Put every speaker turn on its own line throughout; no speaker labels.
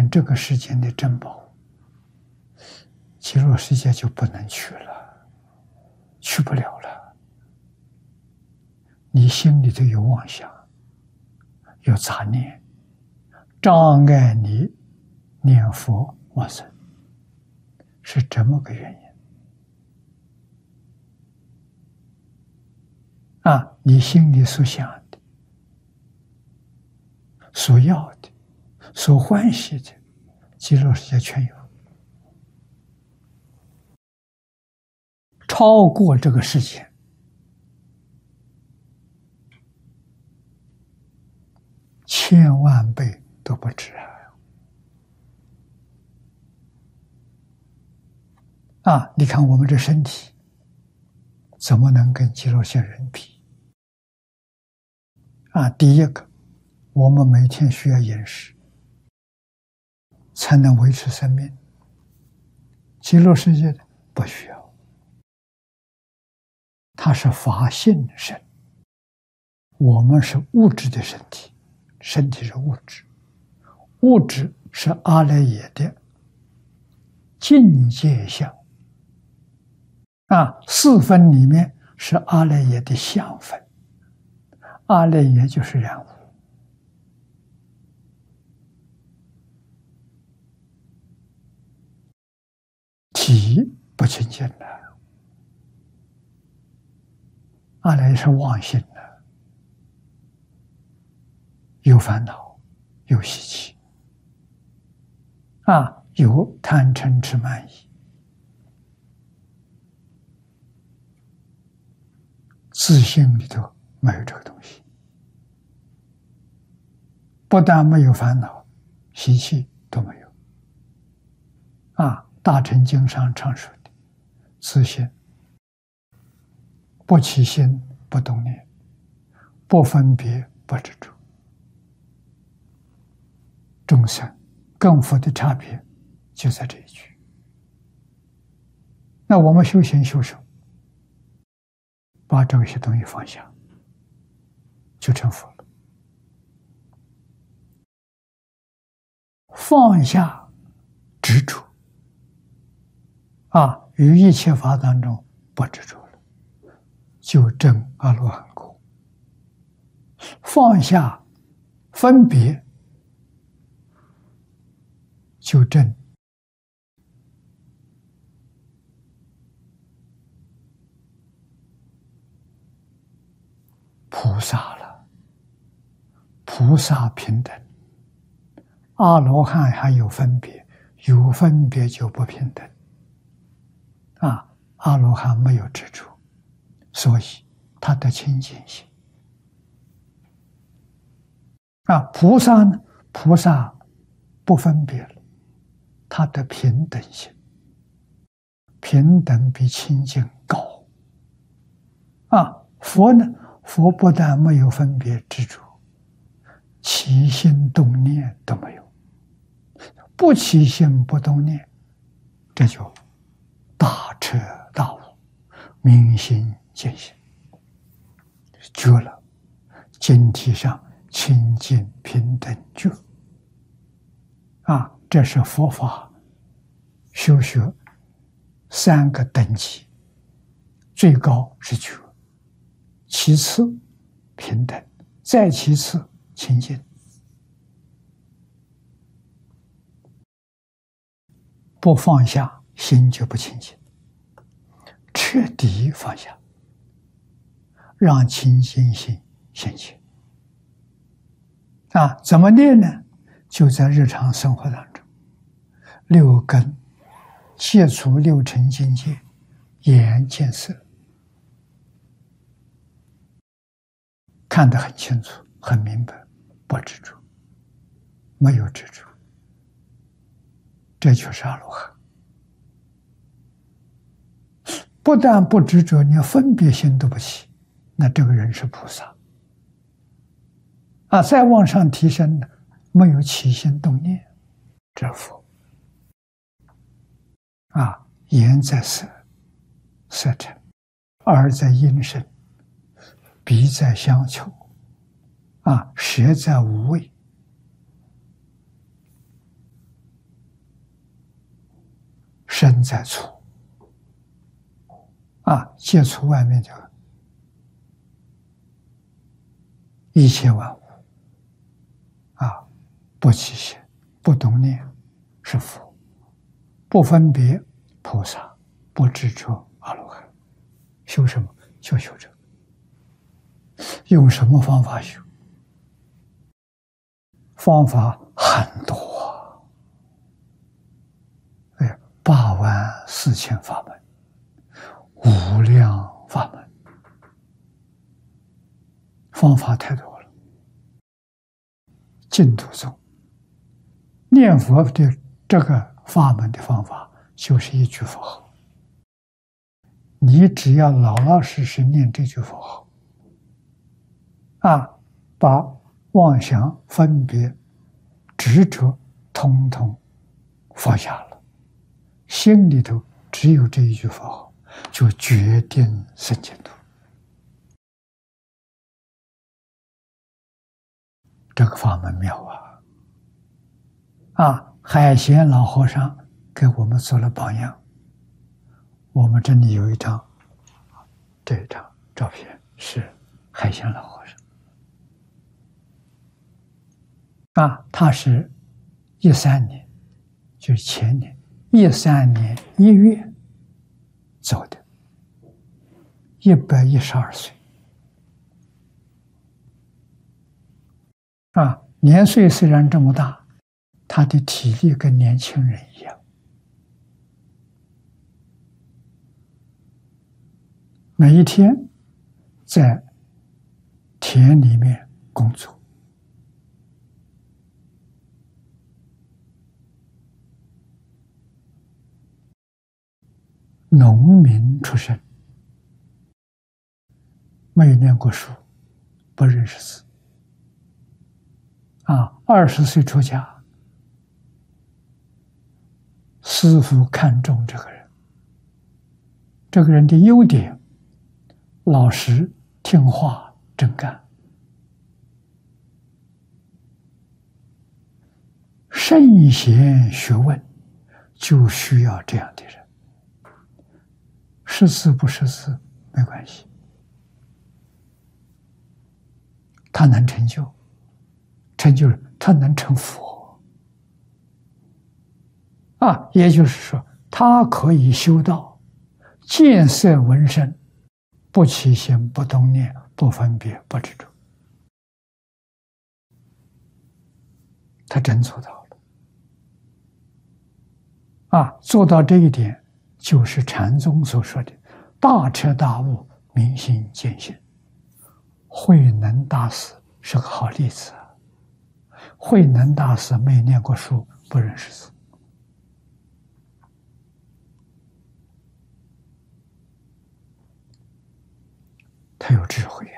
这个世间的珍宝，极乐世界就不能去了，去不了了。你心里头有妄想，有杂念，障碍你念佛往生，是这么个原因。你心里所想的、所要的、所欢喜的，极乐世界全有。超过这个世界，千万倍都不止你看我们这身体，怎么能跟极乐世界人比？第一个，我们每天需要饮食，才能维持生命。极乐世界的不需要，它是法性身，我们是物质的身体，身体是物质，物质是阿赖耶的境界相。四分里面是阿赖耶的相分，阿赖耶就是染污。体不清净了，阿赖耶是妄性的，有烦恼，有习气，有贪嗔痴慢疑。自性里头没有这个东西，不但没有烦恼，习气都没有。大乘经上常说的，自性不起心，不动念，不分别，不执着。众生跟佛的差别就在这一句。那我们修行修手，把这些东西放下，就成佛了。放下执着，于一切法当中不执着了，就证阿罗汉果。放下分别，就证菩萨了。菩萨平等，阿罗汉还有分别，有分别就不平等。阿罗汉没有执着，所以他的清净心。菩萨呢？菩萨不分别了，他的平等心，平等比清净高。佛呢？佛不但没有分别执着，起心动念都没有，不起心不动念，这就大彻大悟，明心见性，觉了经体上清净平等觉。这是佛法修学3个等级，最高是觉，其次平等，再其次清净。不放下，心就不清净。彻底放下，让清净心现前。怎么练呢？就在日常生活当中，6根接触6尘境界，眼见色，看得很清楚，很明白，不执着，没有执着，这就是阿罗汉。不但不执着，连分别心都不起，那这个人是菩萨。再往上提升呢，没有起心动念，这佛。眼在色，色尘；耳在音声；鼻在香臭；舌在无味； 身在处接触外面这个一切万物不起心，不动念是佛，不分别菩萨，不执着阿罗汉。修什么？就修这个。用什么方法修？方法很多84000法门，无量法门，方法太多了。净土宗念佛的这个法门的方法，就是一句佛号。你只要老老实实念这句佛号，把妄想、分别、执着统统放下了，心里头只有这一句佛号，就决定生净土。这个法门妙海贤老和尚给我们做了榜样。我们这里有一张，这一张照片是海贤老和尚他是13年，就是前年13年1月走的，112岁年岁虽然这么大，他的体力跟年轻人一样，每一天在田里面工作，农民出身，没有念过书，不认识字20岁出家，师父看中这个人，这个人的优点：老实、听话、真干。圣贤学问就需要这样的人，识字不识字没关系，他能成就，他能成佛也就是说，他可以修到见色闻声，不起心，不动念，不分别，不执着。他真做到了做到这一点，就是禅宗所说的大彻大悟，明心见性。慧能大师是个好例子慧能大师没念过书，不认识字，他有智慧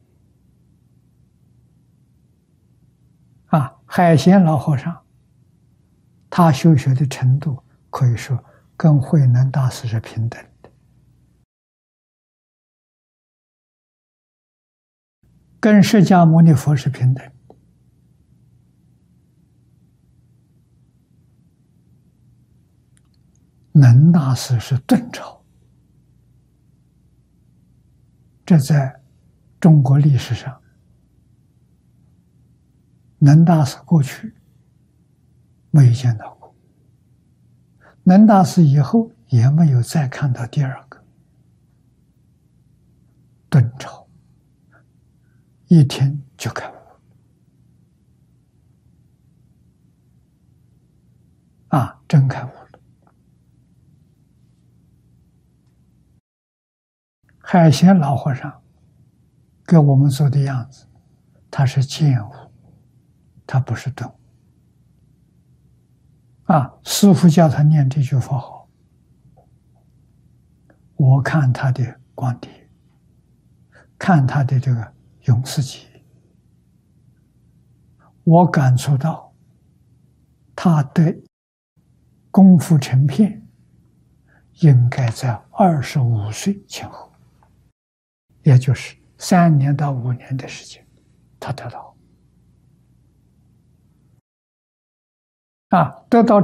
海贤老和尚，他修学的程度可以说跟慧能大师是平等的，跟释迦牟尼佛是平等的。能大师是顿超，这在中国历史上，能大师过去没有见到过，能大师以后也没有再看到第二个。顿超一天就开悟真开悟了。海贤老和尚给我们做的样子，他是见悟，他不是顿悟师父叫他念这句佛号，我看他的光碟，看他的这个永世集，我感触到他的功夫成片应该在25岁前后，也就是3年到5年的时间，他得到。得到